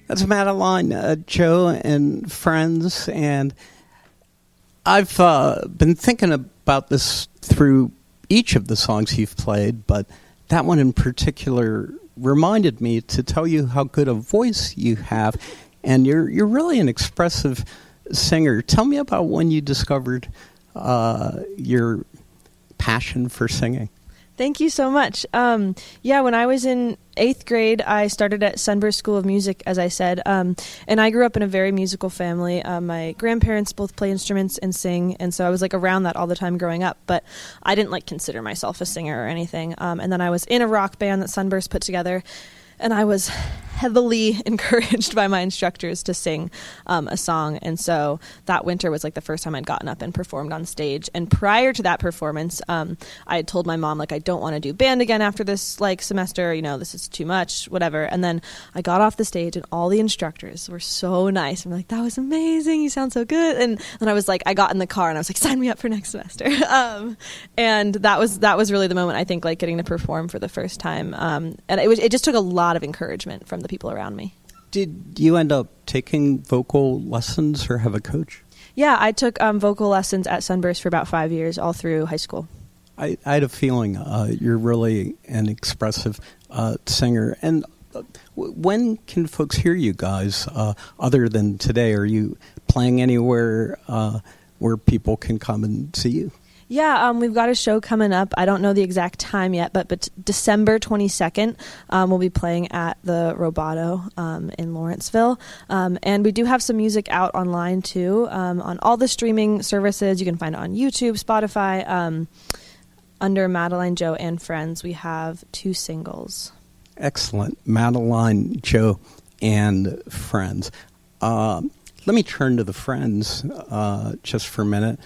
That's Madeline, Joe, and friends. And I've been thinking about this through each of the songs you've played, but that one in particular reminded me to tell you how good a voice you have. And you're really an expressive singer. Tell me about when you discovered your passion for singing. Thank you so much. When I was in 8th grade, I started at Sunburst School of Music, as I said, and I grew up in a very musical family. My grandparents both play instruments and sing, and so I was around that all the time growing up, but I didn't consider myself a singer or anything. And then I was in a rock band that Sunburst put together, and I was heavily encouraged by my instructors to sing a song. And so that winter was the first time I'd gotten up and performed on stage. And prior to that performance, I had told my mom, I don't want to do band again after this semester, this is too much, whatever. And then I got off the stage and all the instructors were so nice. I'm that was amazing. You sound so good. And then I was I got in the car and I was sign me up for next semester. And that was really the moment, I think, getting to perform for the first time. And it just took a lot of encouragement from the people around me. Did you end up taking vocal lessons or have a coach? Yeah, I took vocal lessons at Sunburst for about 5 years, all through high school. I had a feeling you're really an expressive singer. And when can folks hear you guys other than today? Are you playing anywhere where people can come and see you? Yeah, we've got a show coming up. I don't know the exact time yet, but December 22nd, we'll be playing at the Roboto in Lawrenceville. And we do have some music out online, too, on all the streaming services. You can find it on YouTube, Spotify. Under Madeline, Joe, and Friends, we have 2 singles. Excellent. Madeline, Joe, and Friends. Let me turn to the Friends just for a minute.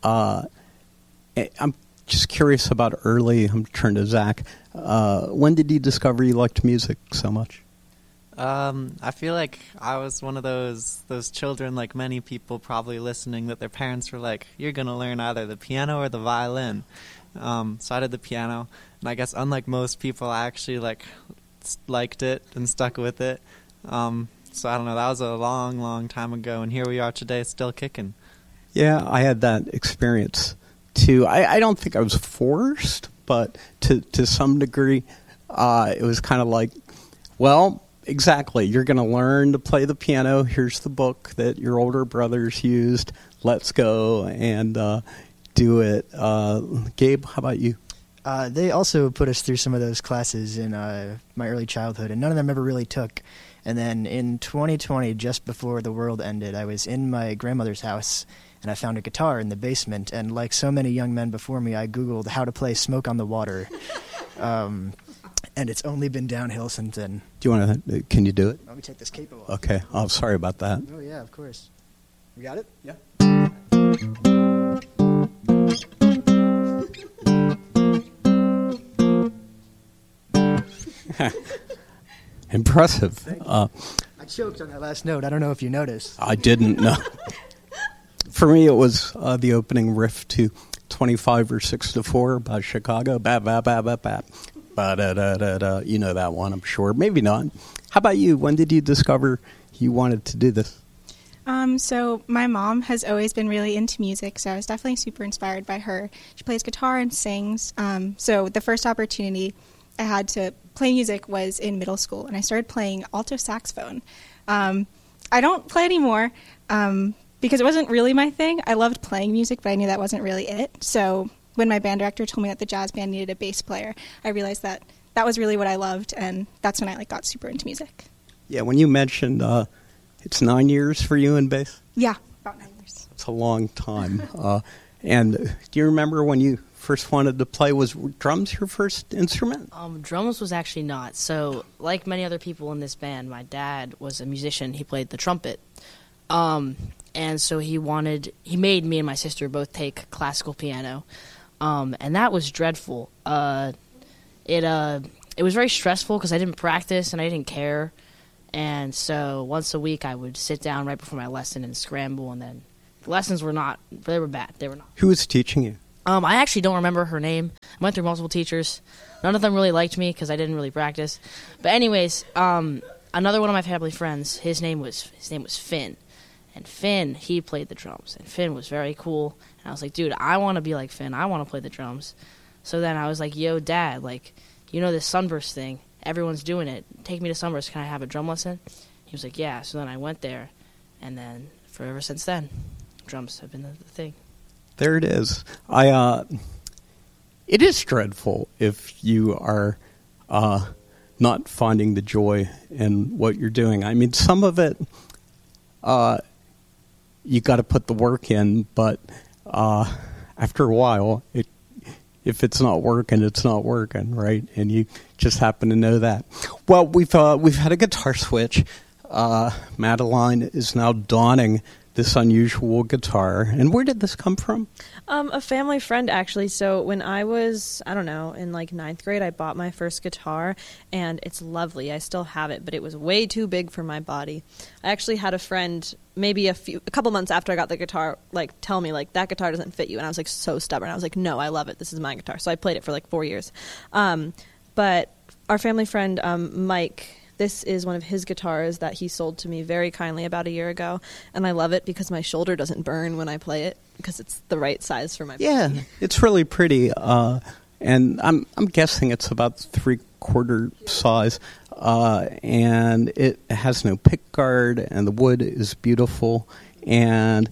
I'm just curious about early. I'm turning to Zach. When did you discover you liked music so much? I feel like I was one of those children, like many people probably listening, that their parents were like, "You're gonna learn either the piano or the violin." So I did the piano, and I guess unlike most people, I actually liked it and stuck with it. So I don't know. That was a long, long time ago, and here we are today, still kicking. Yeah, I had that experience too. I don't think I was forced, but to some degree, it was kind of well, exactly. You're going to learn to play the piano. Here's the book that your older brothers used. Let's go and do it. Gabe, how about you? They also put us through some of those classes in my early childhood, and none of them ever really took. And then in 2020, just before the world ended, I was in my grandmother's house, and I found a guitar in the basement. And like so many young men before me, I Googled how to play Smoke on the Water. And it's only been downhill since then. Do you want to? Can you do it? Let me take this capo off. Okay. Oh, sorry about that. Oh, yeah, of course. We got it? Yeah. Impressive. I choked on that last note. I don't know if you noticed. I didn't know. For me, it was the opening riff to 25 or 6 to 4 by Chicago. Ba ba ba ba ba. Ba da da da da. You know that one, I'm sure. Maybe not. How about you? When did you discover you wanted to do this? So my mom has always been really into music, so I was definitely super inspired by her. She plays guitar and sings. So the first opportunity I had to play music was in middle school, and I started playing alto saxophone. I don't play anymore because it wasn't really my thing. I loved playing music, but I knew that wasn't really it. So when my band director told me that the jazz band needed a bass player, I realized that that was really what I loved, and that's when I got super into music. Yeah, when you mentioned it's 9 years for you in bass? Yeah, about 9 years. It's a long time. And do you remember when you first wanted to play? Was drums your first instrument? Drums was actually not. So, like many other people in this band, my dad was a musician. He played the trumpet. And so he made me and my sister both take classical piano. And that was dreadful. It was very stressful because I didn't practice and I didn't care. And so once a week I would sit down right before my lesson and scramble, and then the lessons were bad. They were not. Who was teaching you? I actually don't remember her name. I went through multiple teachers. None of them really liked me because I didn't really practice. But anyways, another one of my family friends, his name was Finn. And Finn, he played the drums. And Finn was very cool. And I was like, dude, I want to be like Finn. I want to play the drums. So then I was like, yo, Dad, like, you know this Sunburst thing? Everyone's doing it. Take me to Sunburst. Can I have a drum lesson? He was like, yeah. So then I went there. And then, ever since then, drums have been the thing. There it is. It is dreadful if you are not finding the joy in what you're doing. I mean, some of it, you got to put the work in, but after a while, if it's not working, it's not working, right? And you just happen to know that. Well, we've had a guitar switch. Madeline is now donning this unusual guitar. And where did this come from? A family friend, actually. So when I was, I don't know, in like 9th grade, I bought my first guitar, and it's lovely. I still have it, but it was way too big for my body. I actually had a friend, maybe a couple months after I got the guitar, like tell me, like, that guitar doesn't fit you. And I was like so stubborn. I was like, no, I love it. This is my guitar. So I played it for like 4 years. But our family friend, Mike, this is one of his guitars that he sold to me very kindly about a year ago, and I love it because my shoulder doesn't burn when I play it because it's the right size for my body. Yeah, it's really pretty, and I'm guessing it's about 3/4 size, and it has no pick guard, and the wood is beautiful, and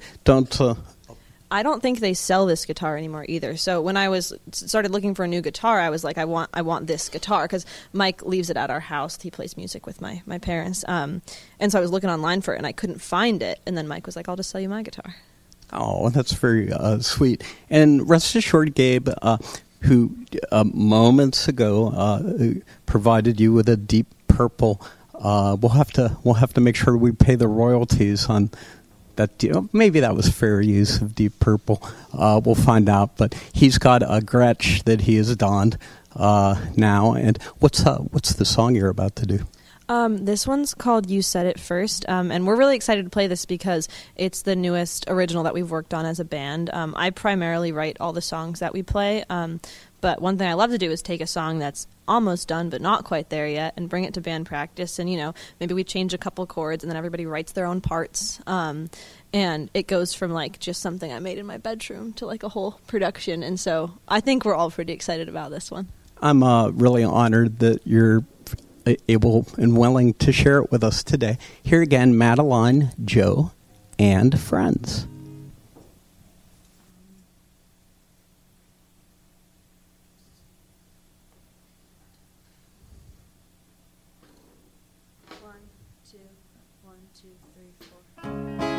I don't think they sell this guitar anymore either. So when I started looking for a new guitar, I was like, I want this guitar because Mike leaves it at our house. He plays music with my parents. And so I was looking online for it, and I couldn't find it. And then Mike was like, I'll just sell you my guitar. Oh, that's very sweet. And rest assured, Gabe, who moments ago provided you with a Deep Purple, we'll have to make sure we pay the royalties on that. Maybe that was fair use of Deep Purple. We'll find out. But he's got a Gretsch that he has donned now. And what's the song you're about to do? This one's called You Said It First, and we're really excited to play this because it's the newest original that we've worked on as a band. I primarily write all the songs that we play, but one thing I love to do is take a song that's almost done but not quite there yet and bring it to band practice, and maybe we change a couple chords and then everybody writes their own parts, and it goes from like just something I made in my bedroom to like a whole production, and so I think we're all pretty excited about this one. I'm really honored that you're able and willing to share it with us today. Here again, Madeline, Joe, and friends. One, two, 1, 2, 3, 4.